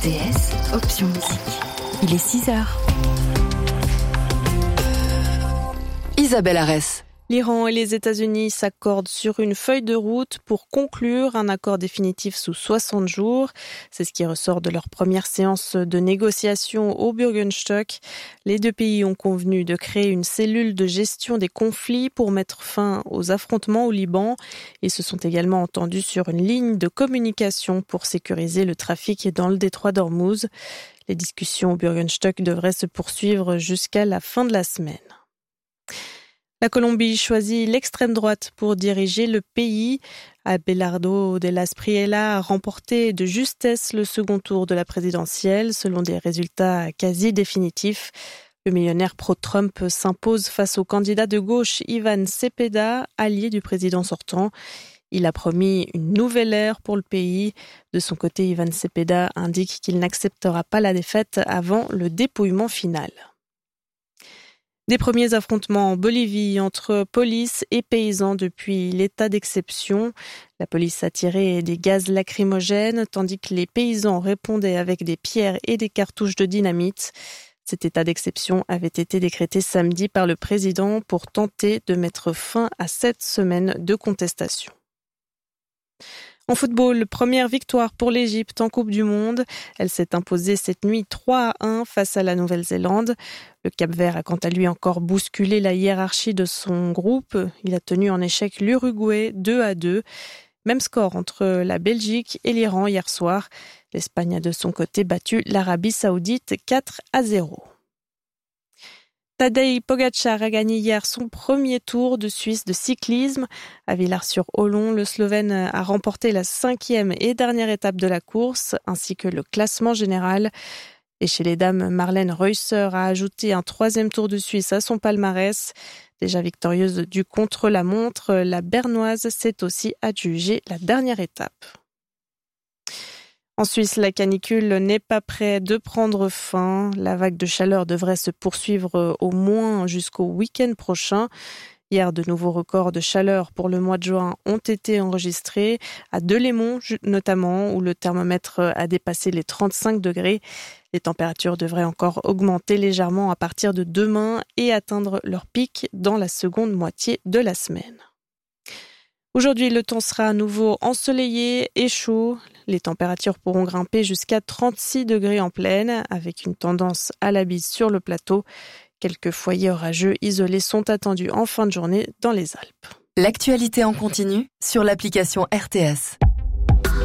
RTS, option musique. Il est 6h. Isabelle Arès. L'Iran et les États-Unis s'accordent sur une feuille de route pour conclure un accord définitif sous 60 jours. C'est ce qui ressort de leur première séance de négociation au Bürgerstock. Les deux pays ont convenu de créer une cellule de gestion des conflits pour mettre fin aux affrontements au Liban. Ils se sont également entendus sur une ligne de communication pour sécuriser le trafic dans le détroit d'Ormuz. Les discussions au Bürgerstock devraient se poursuivre jusqu'à la fin de la semaine. La Colombie choisit l'extrême droite pour diriger le pays. Abelardo de la Espriella a remporté de justesse le second tour de la présidentielle, selon des résultats quasi définitifs. Le millionnaire pro-Trump s'impose face au candidat de gauche Ivan Cepeda, allié du président sortant. Il a promis une nouvelle ère pour le pays. De son côté, Ivan Cepeda indique qu'il n'acceptera pas la défaite avant le dépouillement final. Des premiers affrontements en Bolivie entre police et paysans depuis l'état d'exception. La police a tiré des gaz lacrymogènes tandis que les paysans répondaient avec des pierres et des cartouches de dynamite. Cet état d'exception avait été décrété samedi par le président pour tenter de mettre fin à 7 semaines de contestation. En football, première victoire pour l'Égypte en Coupe du Monde. Elle s'est imposée cette nuit 3-1 face à la Nouvelle-Zélande. Le Cap-Vert a quant à lui encore bousculé la hiérarchie de son groupe. Il a tenu en échec l'Uruguay 2-2. Même score entre la Belgique et l'Iran hier soir. L'Espagne a de son côté battu l'Arabie Saoudite 4-0. Tadej Pogačar a gagné hier son premier tour de Suisse de cyclisme. À Villars-sur-Olon, le Slovène a remporté la 5e et dernière étape de la course, ainsi que le classement général. Et chez les dames, Marlène Reusser a ajouté un 3e Tour de Suisse à son palmarès. Déjà victorieuse du contre-la-montre, la Bernoise s'est aussi adjugée la dernière étape. En Suisse, la canicule n'est pas près de prendre fin. La vague de chaleur devrait se poursuivre au moins jusqu'au week-end prochain. Hier, de nouveaux records de chaleur pour le mois de juin ont été enregistrés, à Delémont notamment, où le thermomètre a dépassé les 35 degrés. Les températures devraient encore augmenter légèrement à partir de demain et atteindre leur pic dans la seconde moitié de la semaine. Aujourd'hui, le temps sera à nouveau ensoleillé et chaud. Les températures pourront grimper jusqu'à 36 degrés en plaine, avec une tendance à la bise sur le plateau. Quelques foyers orageux isolés sont attendus en fin de journée dans les Alpes. L'actualité en continu sur l'application RTS.